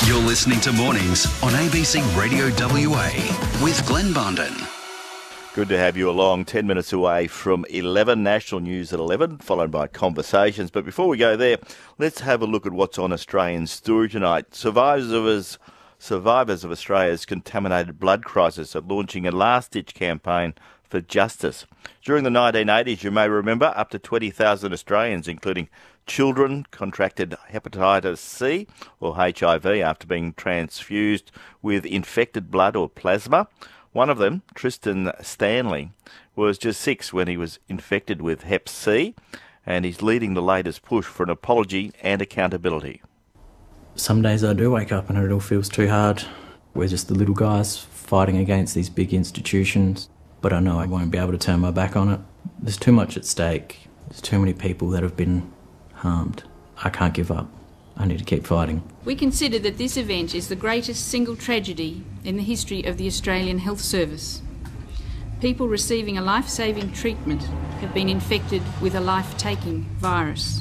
You're listening to Mornings on ABC Radio WA with Glenn Bondon. Good to have you along. 10 minutes away from 11, national news at 11, followed by conversations. But before we go there, let's have a look at what's on Australian Story tonight. Survivors of Australia's contaminated blood crisis are launching a last-ditch campaign for justice. During the 1980s, you may remember, up to 20,000 Australians, including children, contracted hepatitis C or HIV after being transfused with infected blood or plasma. One of them, Tristan Stanley, was just 6 when he was infected with Hep C, and he's leading the latest push for an apology and accountability. Some days I do wake up and it all feels too hard. We're just the little guys fighting against these big institutions, but I know I won't be able to turn my back on it. There's too much at stake. There's too many people that have been harmed. I can't give up. I need to keep fighting. We consider that this event is the greatest single tragedy in the history of the Australian Health Service. People receiving a life-saving treatment have been infected with a life-taking virus.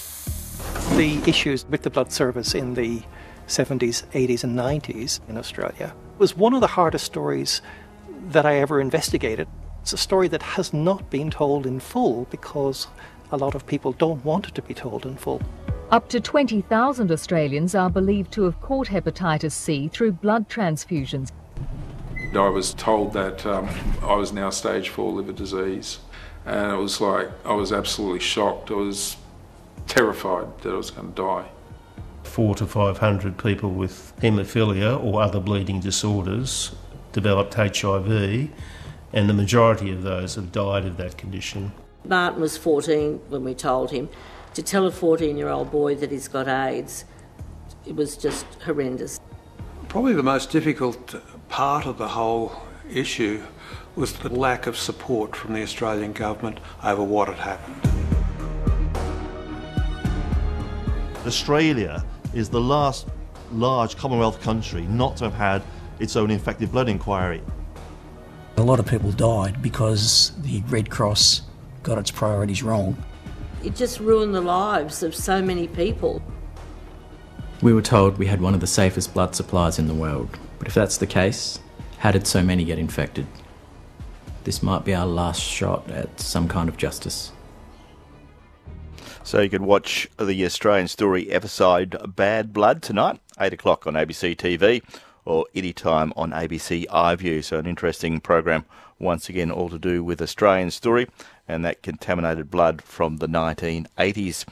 The issues with the blood service in the 70s, 80s and 90s in Australia was one of the hardest stories that I ever investigated. It's a story that has not been told in full because a lot of people don't want it to be told in full. Up to 20,000 Australians are believed to have caught hepatitis C through blood transfusions. I was told that I was now stage 4 liver disease, and it was like I was absolutely shocked. I was terrified that I was going to die. 400 to 500 people with haemophilia or other bleeding disorders developed HIV, and the majority of those have died of that condition. Martin was 14 when we told him. To tell a 14-year-old boy that he's got AIDS, it was just horrendous. Probably the most difficult part of the whole issue was the lack of support from the Australian government over what had happened. Australia is the last large Commonwealth country not to have had its own infected blood inquiry. A lot of people died because the Red Cross got its priorities wrong. It just ruined the lives of so many people. We were told we had one of the safest blood supplies in the world, but if that's the case, how did so many get infected? This might be our last shot at some kind of justice. So you can watch the Australian Story episode Bad Blood tonight, 8 o'clock on ABC TV, or anytime on ABC iView. So an interesting program, once again, all to do with Australian Story and that contaminated blood from the 1980s.